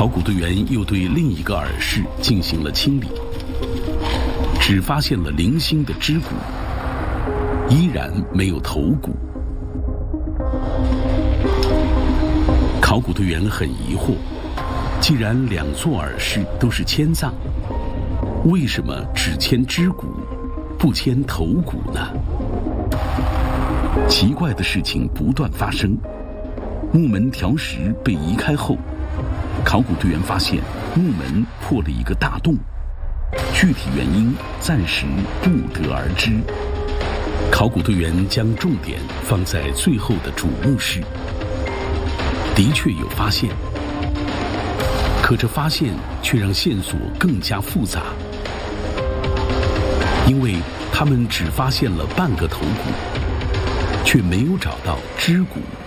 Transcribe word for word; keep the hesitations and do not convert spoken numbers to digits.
考古队员又对另一个耳室进行了清理，只发现了零星的肢骨，依然没有头骨。考古队员很疑惑，既然两座耳室都是迁葬，为什么只迁肢骨，不迁头骨呢？奇怪的事情不断发生。木门条石被移开后，考古队员发现木门破了一个大洞，具体原因暂时不得而知。考古队员将重点放在最后的主墓室，的确有发现，可这发现却让线索更加复杂，因为他们只发现了半个头骨，却没有找到肢骨。